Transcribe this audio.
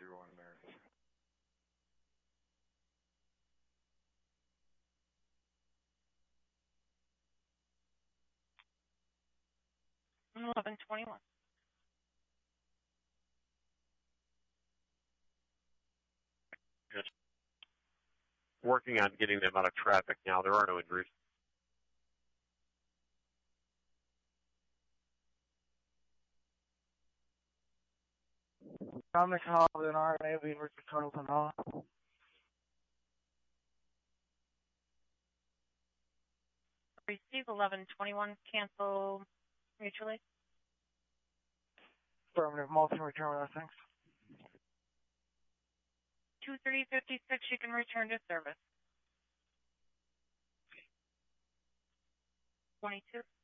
301 American. 1121. Just working on getting them out of traffic now. There are no injuries. Dominic Hall and RNA being Richard Carlton Hall. Receive 1121. Cancel mutually. Affirmative. Molson return with us, thanks. 2356, you can return to service. 22.